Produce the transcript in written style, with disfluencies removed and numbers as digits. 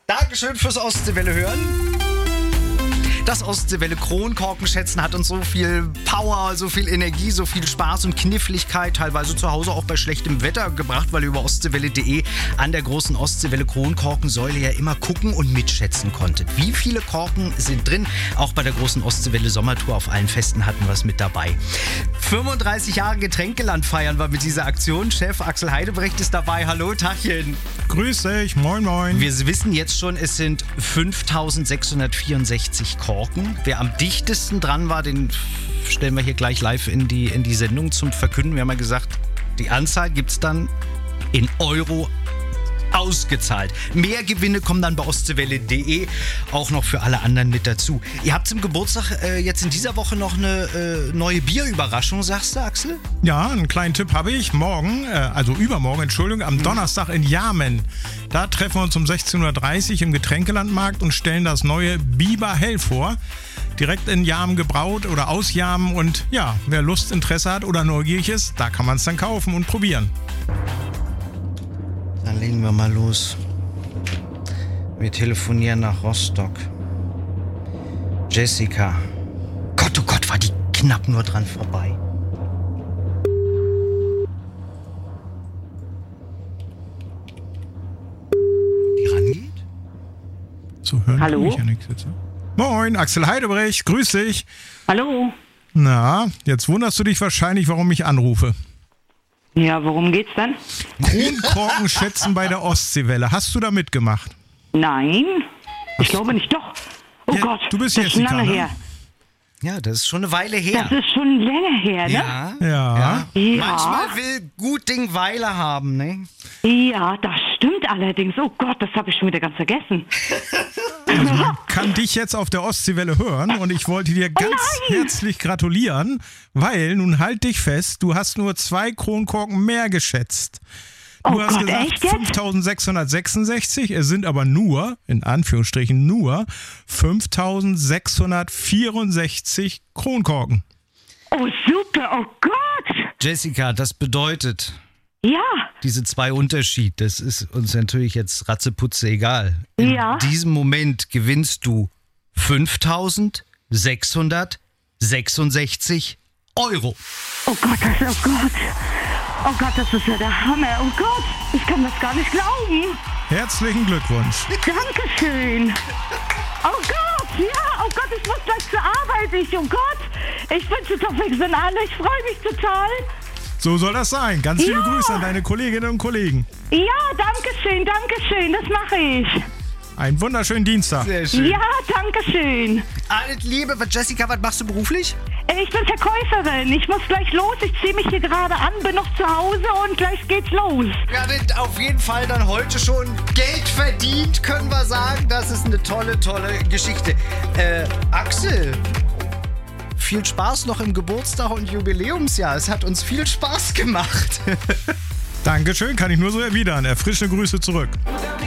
Dankeschön fürs Ostseewelle hören. Das Ostseewelle Kronkorkenschätzen hat uns so viel Power, so viel Energie, so viel Spaß und Kniffligkeit, teilweise zu Hause auch bei schlechtem Wetter gebracht, weil ihr über ostseewelle.de an der großen Ostseewelle Kronkorkensäule ja immer gucken und mitschätzen konntet. Wie viele Korken sind drin? Auch bei der großen Ostseewelle Sommertour auf allen Festen hatten wir es mit dabei. 35 Jahre Getränkeland feiern wir mit dieser Aktion. Chef Axel Heidebrecht ist dabei. Hallo, Tachchen. Grüß dich, moin moin. Wir wissen jetzt schon, es sind 5664 Korken. Wer am dichtesten dran war, den stellen wir hier gleich live in die Sendung zum Verkünden. Wir haben ja gesagt, die Anzahl gibt es dann in Euro ausgezahlt. Mehr Gewinne kommen dann bei ostseewelle.de auch noch für alle anderen mit dazu. Ihr habt zum Geburtstag jetzt in dieser Woche noch eine neue Bierüberraschung, sagst du, Axel? Ja, einen kleinen Tipp habe ich. Übermorgen, am Donnerstag in Jarmen. Da treffen wir uns um 16.30 Uhr im Getränkelandmarkt und stellen das neue Biber Hell vor. Direkt in Jarmen gebraut oder aus Jarmen. Und ja, wer Lust, Interesse hat oder neugierig ist, da kann man es dann kaufen und probieren. Dann legen wir mal los. Wir telefonieren nach Rostock. Jessica. Gott, oh Gott, war die knapp nur dran vorbei. Die rangeht? So hören Hallo? kann ich ja nichts jetzt. Moin, Axel Heidebrecht, grüß dich. Hallo? Na, jetzt wunderst du dich wahrscheinlich, warum ich anrufe. Ja, worum geht's denn? Kronkorkenschätzen bei der Ostseewelle. Hast du da mitgemacht? Nein, ich glaube nicht. Doch. Oh Ja, Gott, du bist das ist schon Jessica, lange ne? her. Ja, das ist schon eine Weile her. Das ist schon länger her, ne? Ja. Ja. Ja. Manchmal will gut Ding Weile haben, ne? Ja, das stimmt allerdings. Oh Gott, das habe ich schon wieder ganz vergessen. Man kann dich jetzt auf der Ostseewelle hören und ich wollte dir ganz herzlich gratulieren, weil, nun halt dich fest, du hast nur 2 Kronkorken mehr geschätzt. Du Oh hast Gott, gesagt echt jetzt? 5.666, es sind aber nur, in Anführungsstrichen nur, 5.664 Kronkorken. Oh super, oh Gott. Jessica, das bedeutet, Ja, diese 2 Unterschied, das ist uns natürlich jetzt ratzeputze egal. In Ja. diesem Moment gewinnst du 5.666 Euro. oh Gott, oh Gott, das ist ja der Hammer. Oh Gott, ich kann das gar nicht glauben. Herzlichen Glückwunsch. Dankeschön. Oh Gott, ja, oh Gott, ich muss gleich zur Arbeit. Oh Gott, ich bin total emotional, ich freue mich total. So soll das sein. Ganz liebe Ja. Grüße an deine Kolleginnen und Kollegen. Ja, dankeschön, das mache ich. Einen wunderschönen Dienstag. Sehr schön. Ja, dankeschön. Alles Liebe. Jessica, was machst du beruflich? Ich bin Verkäuferin, ich muss gleich los, ich ziehe mich hier gerade an, bin noch zu Hause und gleich geht's los. Ja, auf jeden Fall dann heute schon Geld verdient, können wir sagen. Das ist eine tolle, tolle Geschichte. Axel, viel Spaß noch im Geburtstag und Jubiläumsjahr. Es hat uns viel Spaß gemacht. Dankeschön, kann ich nur so erwidern. Erfrischende Grüße zurück.